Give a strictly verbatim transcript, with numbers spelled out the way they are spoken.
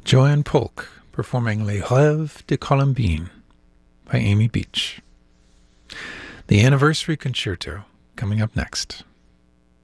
Joanne Polk performing Les Rêves de Colombine by Amy Beach. The Anniversary Concerto coming up next.